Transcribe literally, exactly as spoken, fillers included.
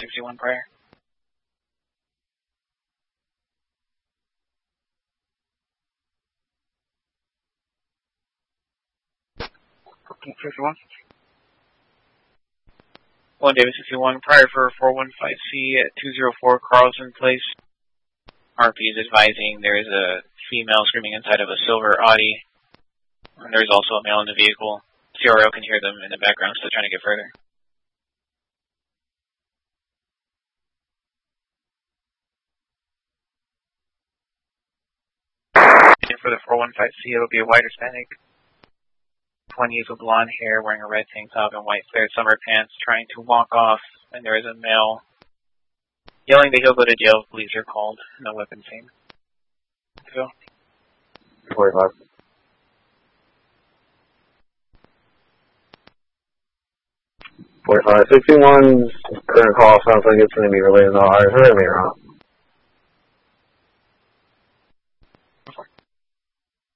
sixty-one prior. fifty-one. one David sixty-one prior for four one five C at two oh four Carlson Place. R P is advising there is a female screaming inside of a silver Audi. And there's also a male in the vehicle. C R O can hear them in the background, still trying to get further. And for the four one five C, it'll be a white Hispanic. twenties with blonde hair, wearing a red tank top and white flared summer pants, trying to walk off. And there is a male yelling that he'll go to jail if police are called. No weapon seen. Go. forty-five. forty-five. sixty-one's current call sounds like it's going to be related to the Ohio River.